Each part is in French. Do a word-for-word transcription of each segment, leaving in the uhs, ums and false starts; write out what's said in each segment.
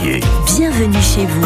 Montpellier. Bienvenue chez vous.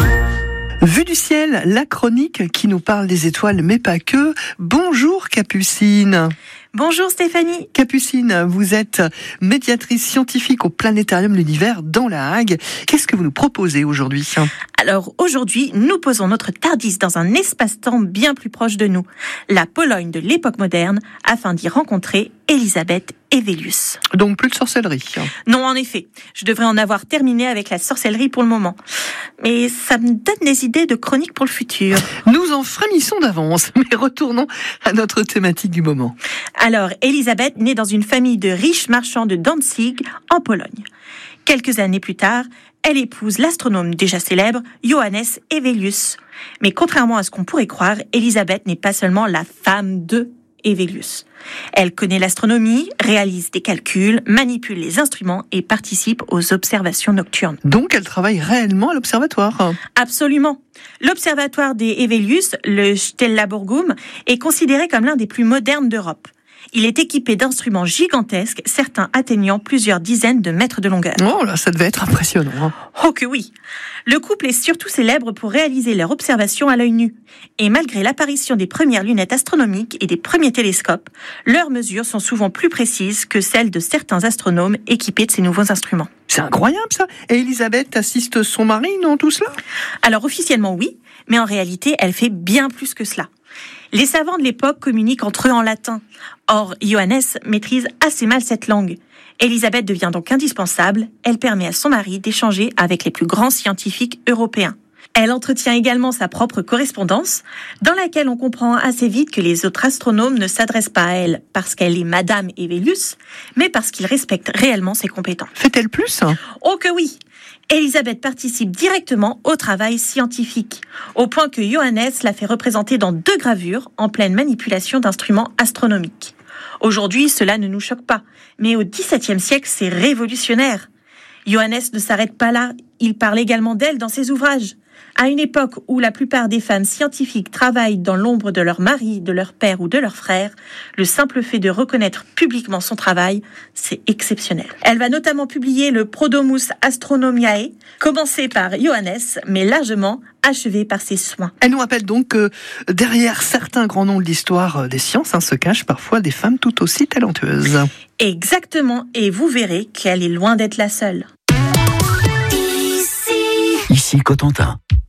Vue du ciel, la chronique qui nous parle des étoiles, mais pas que. Bonjour Capucine. Bonjour Stéphanie. Capucine, vous êtes médiatrice scientifique au Planétarium de l'Univers dans La Hague. Qu'est-ce que vous nous proposez aujourd'hui ? Alors aujourd'hui, nous posons notre TARDIS dans un espace-temps bien plus proche de nous, la Pologne de l'époque moderne, afin d'y rencontrer Elisabeth Hevelius. Donc plus de sorcellerie. Non, en effet, je devrais en avoir terminé avec la sorcellerie pour le moment. Mais ça me donne des idées de chroniques pour le futur. Nous en frémissons d'avance, mais retournons à notre thématique du moment. Alors, Elisabeth naît dans une famille de riches marchands de Danzig, en Pologne. Quelques années plus tard, elle épouse l'astronome déjà célèbre, Johannes Hevelius. Mais contrairement à ce qu'on pourrait croire, Elisabeth n'est pas seulement la femme de Hevelius. Elle connaît l'astronomie, réalise des calculs, manipule les instruments et participe aux observations nocturnes. Donc elle travaille réellement à l'observatoire. Absolument. L'observatoire des Hevelius, le Stellaburgum, est considéré comme l'un des plus modernes d'Europe. Il est équipé d'instruments gigantesques, certains atteignant plusieurs dizaines de mètres de longueur. Oh là, ça devait être impressionnant. Hein. Oh que oui. Le couple est surtout célèbre pour réaliser leurs observations à l'œil nu. Et malgré l'apparition des premières lunettes astronomiques et des premiers télescopes, leurs mesures sont souvent plus précises que celles de certains astronomes équipés de ces nouveaux instruments. C'est incroyable ça. Et Elisabeth assiste son mari dans tout cela ? Alors officiellement oui, mais en réalité elle fait bien plus que cela. Les savants de l'époque communiquent entre eux en latin. Or, Johannes maîtrise assez mal cette langue. Elisabeth devient donc indispensable. Elle permet à son mari d'échanger avec les plus grands scientifiques européens. Elle entretient également sa propre correspondance, dans laquelle on comprend assez vite que les autres astronomes ne s'adressent pas à elle parce qu'elle est Madame Hevelius, mais parce qu'ils respectent réellement ses compétences. Fait-elle plus ? Oh que oui ! Elisabeth participe directement au travail scientifique, au point que Johannes l'a fait représenter dans deux gravures en pleine manipulation d'instruments astronomiques. Aujourd'hui, cela ne nous choque pas, mais au dix-septième siècle, c'est révolutionnaire. Johannes ne s'arrête pas là, il parle également d'elle dans ses ouvrages. À une époque où la plupart des femmes scientifiques travaillent dans l'ombre de leur mari, de leur père ou de leur frère, le simple fait de reconnaître publiquement son travail, c'est exceptionnel. Elle va notamment publier le Prodomus Astronomiae, commencé par Johannes, mais largement achevé par ses soins. Elle nous rappelle donc que derrière certains grands noms de l'histoire des sciences hein, se cachent parfois des femmes tout aussi talentueuses. Exactement, et vous verrez qu'elle est loin d'être la seule. Ici Cotentin.